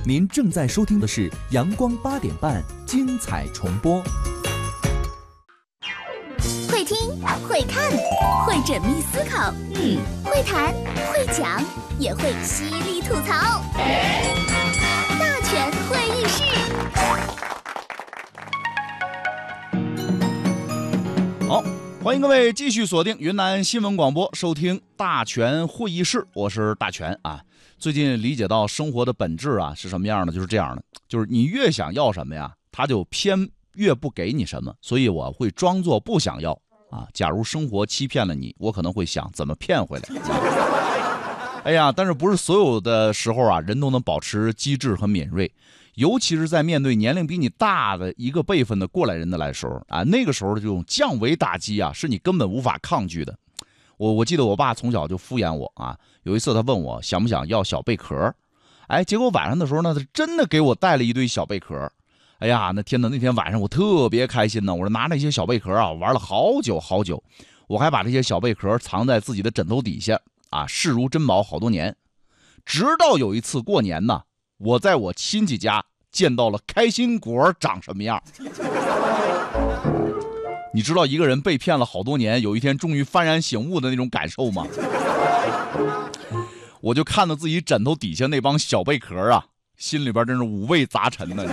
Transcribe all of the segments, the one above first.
您正在收听的是阳光8点半精彩重播。 会听，会看，会缜密思考，会谈，会讲，也会犀利吐槽。大全会议室。 好，欢迎各位继续锁定云南新闻广播，收听大全会议室，我是大全啊。最近理解到生活的本质啊是什么样的，就是这样的，就是你越想要什么呀，他就偏越不给你什么，所以我会装作不想要啊。假如生活欺骗了你，我可能会想怎么骗回来。哎呀，但是不是所有的时候啊，人都能保持机智和敏锐，尤其是在面对年龄比你大的一个辈分的过来人的来时候啊，那个时候的这种降维打击啊，是你根本无法抗拒的。我记得我爸从小就敷衍我啊，有一次他问我想不想要小贝壳，哎，结果晚上的时候呢，他真的给我带了一堆小贝壳。哎呀，那天晚上我特别开心呢，我拿那些小贝壳啊玩了好久好久，我还把这些小贝壳藏在自己的枕头底下啊，视如珍宝好多年。直到有一次过年呢，我在我亲戚家见到了开心果长什么样。你知道一个人被骗了好多年，有一天终于幡然醒悟的那种感受吗？我就看到自己枕头底下那帮小贝壳啊，心里边真是五味杂陈的。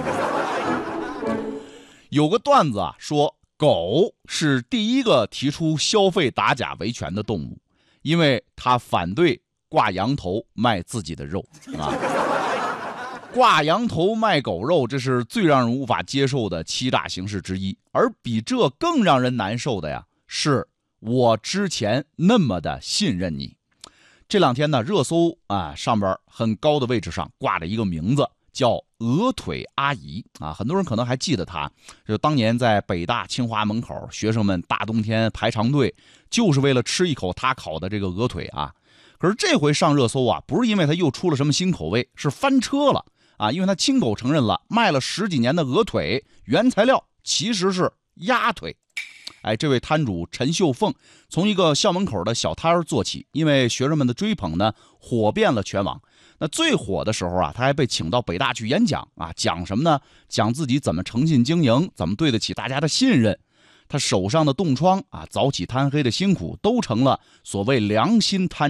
有个段子啊，说狗是第一个提出消费打假维权的动物，因为它反对挂羊头卖自己的肉啊。挂羊头卖狗肉，这是最让人无法接受的欺诈形式之一。而比这更让人难受的呀，是我之前那么的信任你。这两天呢，热搜啊上边很高的位置上挂着一个名字，叫鹅腿阿姨啊，很多人可能还记得她，就当年在北大清华门口，学生们大冬天排长队，就是为了吃一口她烤的这个鹅腿啊。可是这回上热搜啊，不是因为她又出了什么新口味，是翻车了啊！因为他亲口承认了，卖了10几年的鹅腿原材料其实是鸭腿。哎，这位摊主陈秀凤从一个校门口的小摊儿做起，因为学生们的追捧呢，火遍了全网。那最火的时候啊，他还被请到北大去演讲啊，讲什么呢？讲自己怎么诚信经营，怎么对得起大家的信任。他手上的冻疮啊，早起贪黑的辛苦，都成了所谓良心摊